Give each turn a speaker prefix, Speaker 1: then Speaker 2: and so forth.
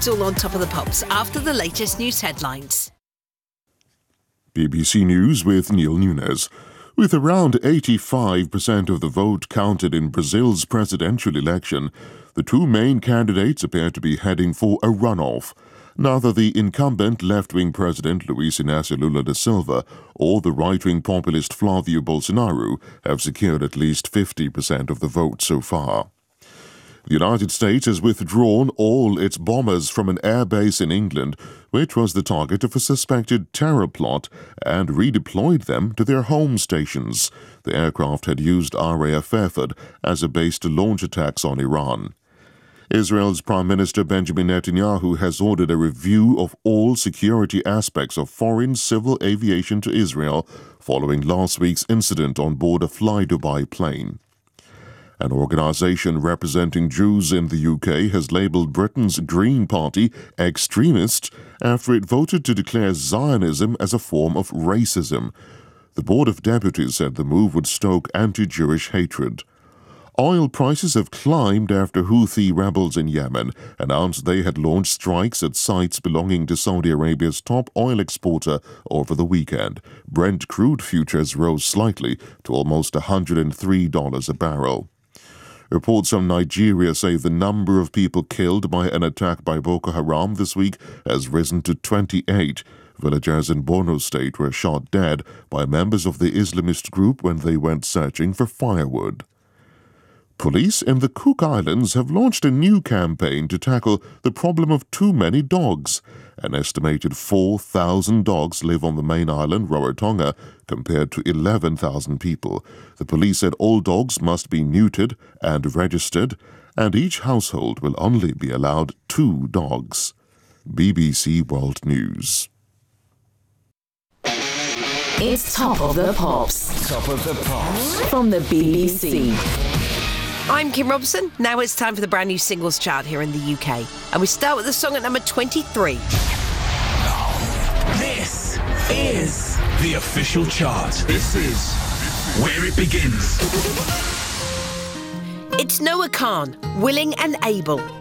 Speaker 1: It's all on Top of the Pops after the latest news headlines.
Speaker 2: BBC News with Neil Nunes. With around 85% of the vote counted in Brazil's presidential election, the two main candidates appear to be heading for a runoff. Neither the incumbent left-wing president Luiz Inácio Lula da Silva or the right-wing populist Flávio Bolsonaro have secured at least 50% of the vote so far. The United States has withdrawn all its bombers from an airbase in England, which was the target of a suspected terror plot, and redeployed them to their home stations. The aircraft had used RAF Erfurt as a base to launch attacks on Iran. Israel's Prime Minister Benjamin Netanyahu has ordered a review of all security aspects of foreign civil aviation to Israel following last week's incident on board a Fly Dubai plane. An organisation representing Jews in the UK has labelled Britain's Green Party extremist after it voted to declare Zionism as a form of racism. The Board of Deputies said the move would stoke anti-Jewish hatred. Oil prices have climbed after Houthi rebels in Yemen announced they had launched strikes at sites belonging to Saudi Arabia's top oil exporter over the weekend. Brent crude futures rose slightly to almost $103 a barrel. Reports from Nigeria say the number of people killed by an attack by Boko Haram this week has risen to 28. Villagers in Borno State were shot dead by members of the Islamist group when they went searching for firewood. Police in the Cook Islands have launched a new campaign to tackle the problem of too many dogs. An estimated 4,000 dogs live on the main island, Rarotonga, compared to 11,000 people. The police said all dogs must be neutered and registered, and each household will only be allowed 2 dogs. BBC World News.
Speaker 3: It's Top of the Pops.
Speaker 4: Top of the Pops.
Speaker 3: From the BBC.
Speaker 1: I'm Kim Robson. Now it's time for the brand new singles chart here in the UK. And we start with the song at number 23.
Speaker 4: This is the official chart. This is where it begins.
Speaker 1: It's Noah Khan, Willing and Able.